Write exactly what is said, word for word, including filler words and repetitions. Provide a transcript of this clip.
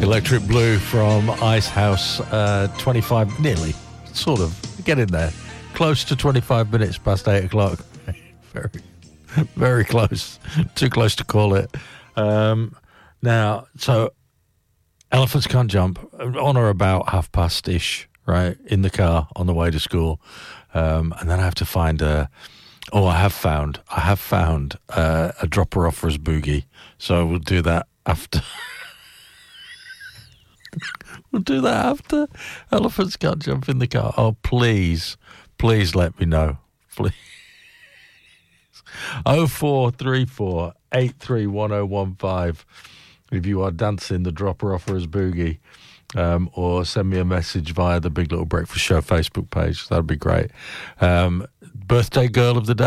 Electric Blue from Ice House, uh, twenty-five, nearly, sort of, get in there. Close to twenty-five minutes past eight o'clock. Very, very close. Too close to call it. Um, now, so, Elephants Can't Jump, on or about half past-ish, right, in the car on the way to school. Um, and then I have to find a, oh, I have found, I have found uh, a Dropper Offers boogie. So we'll do that after. We'll do that after Elephants Can't Jump in the car. Oh, please, please let me know. Please. oh four three four, eight three one oh one five if you are dancing the Dropper Offers boogie. Um, or send me a message via the Big Little Breakfast Show Facebook page. That'd be great. Um, birthday girl of the day.